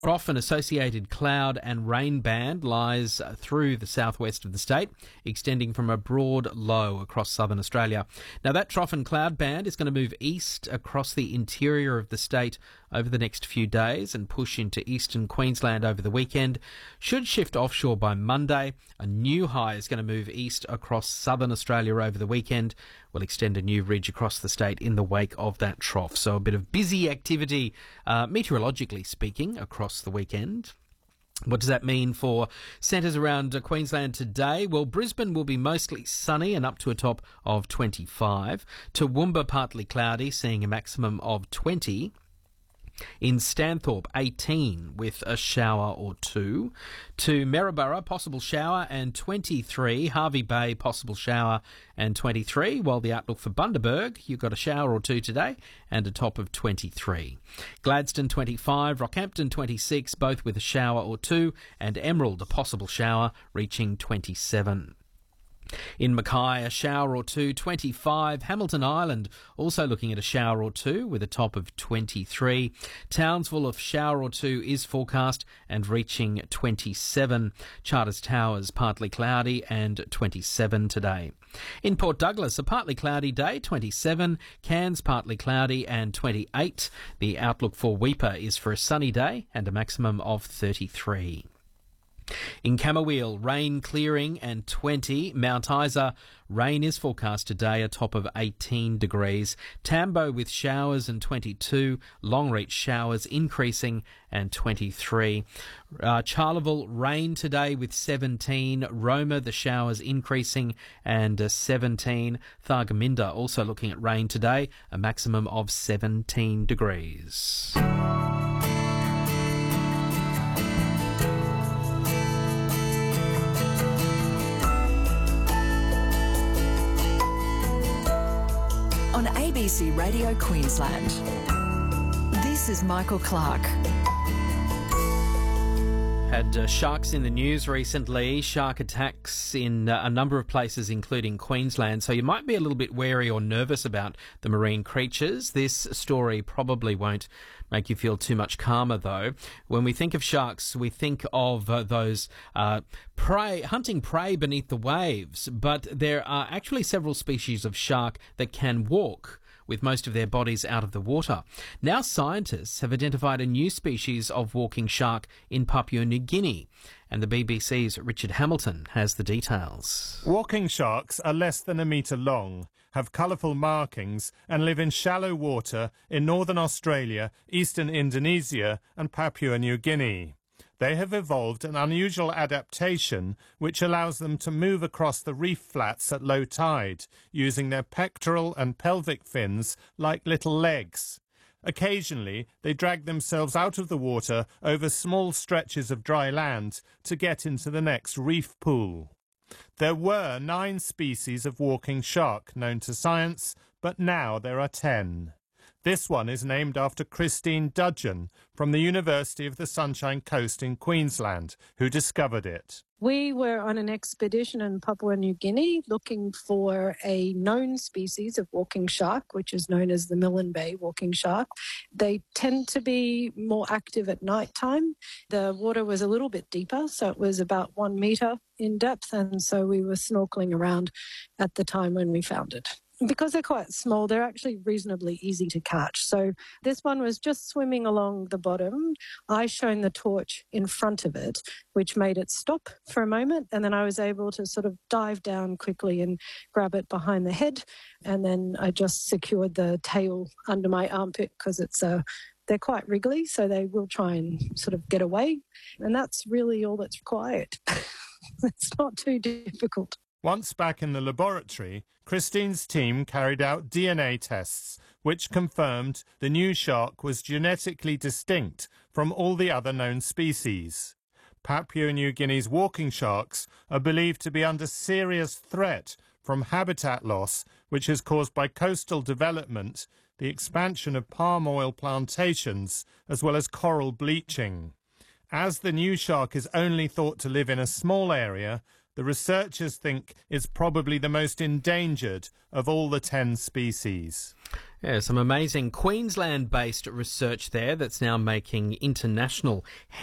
Trough and associated cloud and rain band lies through the southwest of the state, extending from a broad low across southern Australia. Now, that trough and cloud band is going to move east across the interior of the state over the next few days and push into eastern Queensland over the weekend. Should shift offshore by Monday. A new high is going to move east across southern Australia over the weekend. Will extend a new ridge across the state in the wake of that trough. So a bit of busy activity, meteorologically speaking, across the weekend. What does that mean for centres around Queensland today? Well, Brisbane will be mostly sunny and up to a top of 25. Toowoomba partly cloudy, seeing a maximum of 20. In Stanthorpe, 18 with a shower or two. To Maryborough, possible shower and 23. Hervey Bay, possible shower and 23. While the outlook for Bundaberg, you've got a shower or two today and a top of 23. Gladstone, 25. Rockhampton, 26, both with a shower or two. And Emerald, a possible shower, reaching 27. In Mackay, a shower or two, 25. Hamilton Island, also looking at a shower or two with a top of 23. Townsville, a shower or two is forecast and reaching 27. Charters Towers, partly cloudy and 27 today. In Port Douglas, a partly cloudy day, 27. Cairns, partly cloudy and 28. The outlook for Weipa is for a sunny day and a maximum of 33. In Camberwell, rain clearing and 20. Mount Isa, rain is forecast today, a top of 18 degrees. Tambo with showers and 22. Longreach, showers increasing and 23. Charleville, rain today with 17. Roma, the showers increasing and 17. Thargomindah also looking at rain today, a maximum of 17 degrees. On ABC Radio Queensland, this is Michael Clark. Had sharks in the news recently, shark attacks in a number of places, including Queensland. So you might be a little bit wary or nervous about the marine creatures. This story probably won't make you feel too much calmer, though. When we think of sharks, we think of those hunting prey beneath the waves. But there are actually several species of shark that can walk with most of their bodies out of the water. Now scientists have identified a new species of walking shark in Papua New Guinea, and the BBC's Richard Hamilton has the details. Walking sharks are less than a metre long, have colourful markings and live in shallow water in northern Australia, eastern Indonesia and Papua New Guinea. They have evolved an unusual adaptation which allows them to move across the reef flats at low tide, using their pectoral and pelvic fins like little legs. Occasionally, they drag themselves out of the water over small stretches of dry land to get into the next reef pool. There were 9 species of walking shark known to science, but now there are 10. This one is named after Christine Dudgeon from the University of the Sunshine Coast in Queensland, who discovered it. We were on an expedition in Papua New Guinea looking for a known species of walking shark, which is known as the Milne Bay walking shark. They tend to be more active at night time. The water was a little bit deeper, so it was about 1 metre in depth, and so we were snorkeling around at the time when we found it. Because they're quite small, they're actually reasonably easy to catch. So this one was just swimming along the bottom. I shone the torch in front of it, which made it stop for a moment. And then I was able to sort of dive down quickly and grab it behind the head. And then I just secured the tail under my armpit because they're quite wriggly, so they will try and sort of get away. And that's really all that's required. It's not too difficult. Once back in the laboratory, Christine's team carried out DNA tests, which confirmed the new shark was genetically distinct from all the other known species. Papua New Guinea's walking sharks are believed to be under serious threat from habitat loss, which is caused by coastal development, the expansion of palm oil plantations, as well as coral bleaching. As the new shark is only thought to live in a small area, the researchers think it's probably the most endangered of all the 10 species. Yeah, some amazing Queensland-based research there that's now making international